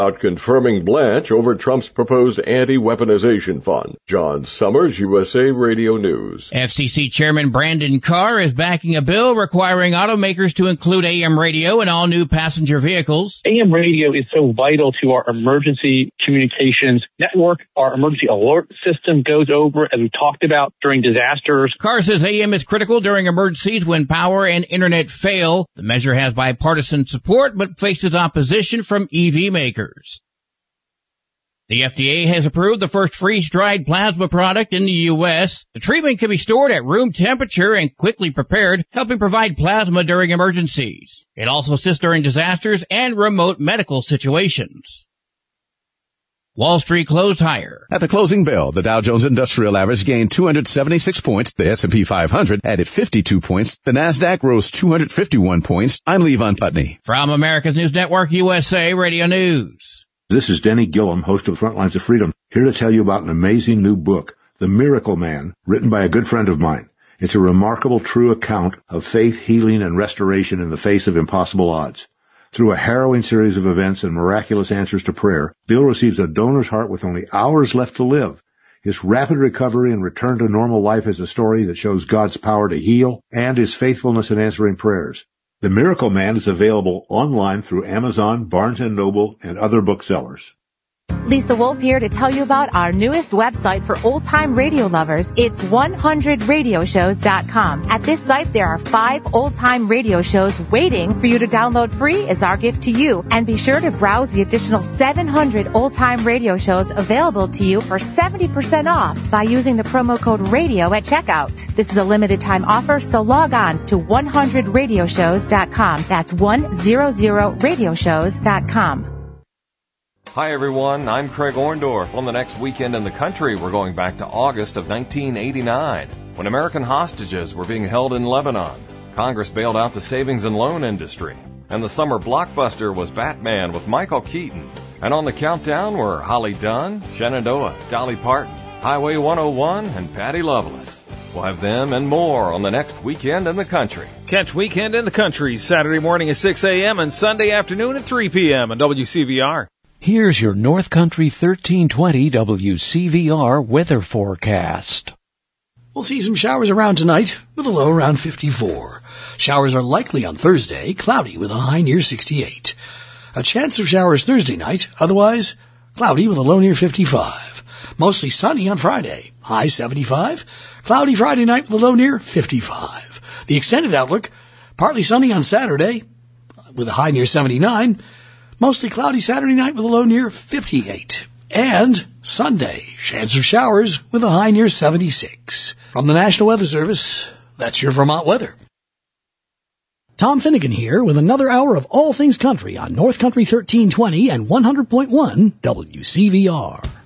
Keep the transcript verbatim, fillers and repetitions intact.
Out confirming Blanche over Trump's proposed anti-weaponization fund. John Summers, U S A Radio News. F C C Chairman Brandon Carr is backing a bill requiring automakers to include A M radio in all new passenger vehicles. A M radio is so vital to our emergency communications network. Our emergency alert system goes over, as we talked about, during disasters. Carr says A M is critical during emergencies when power and internet fail. The measure has bipartisan support, but faces opposition from E V makers. The F D A has approved the first freeze-dried plasma product in the U S. The treatment can be stored at room temperature and quickly prepared, helping provide plasma during emergencies. It also assists during disasters and remote medical situations. Wall Street closed higher. At the closing bell, the Dow Jones Industrial Average gained two hundred seventy-six points. The S and P five hundred added fifty-two points. The Nasdaq rose two hundred fifty-one points. I'm Lee Von Putney. From America's News Network, U S A Radio News. This is Denny Gillum, host of Frontlines of Freedom, here to tell you about an amazing new book, The Miracle Man, written by a good friend of mine. It's a remarkable, true account of faith, healing, and restoration in the face of impossible odds. Through a harrowing series of events and miraculous answers to prayer, Bill receives a donor's heart with only hours left to live. His rapid recovery and return to normal life is a story that shows God's power to heal and his faithfulness in answering prayers. The Miracle Man is available online through Amazon, Barnes and Noble, and other booksellers. Lisa Wolf here to tell you about our newest website for old-time radio lovers. It's one hundred radio shows dot com. At this site, there are five old-time radio shows waiting for you to download free as our gift to you. And be sure to browse the additional seven hundred old-time radio shows available to you for seventy percent off by using the promo code RADIO at checkout. This is a limited-time offer, so log on to one hundred radio shows dot com. That's one hundred radio shows dot com. Hi everyone, I'm Craig Orndorff. On the next Weekend in the Country, we're going back to August of nineteen eighty-nine, when American hostages were being held in Lebanon. Congress bailed out the savings and loan industry, and the summer blockbuster was Batman with Michael Keaton. And on the countdown were Holly Dunn, Shenandoah, Dolly Parton, Highway one oh one, and Patty Loveless. We'll have them and more on the next Weekend in the Country. Catch Weekend in the Country Saturday morning at six a.m. and Sunday afternoon at three p.m. on W C V R. Here's your North Country thirteen twenty W C V R weather forecast. We'll see some showers around tonight with a low around fifty-four. Showers are likely on Thursday, cloudy with a high near sixty-eight. A chance of showers Thursday night, otherwise cloudy with a low near fifty-five. Mostly sunny on Friday, high seventy-five. Cloudy Friday night with a low near fifty-five. The extended outlook, partly sunny on Saturday with a high near seventy-nine. Mostly cloudy Saturday night with a low near fifty-eight. And Sunday, chance of showers with a high near seventy-six. From the National Weather Service, that's your Vermont weather. Tom Finnegan here with another hour of all things country on North Country thirteen twenty and one hundred point one W C V R.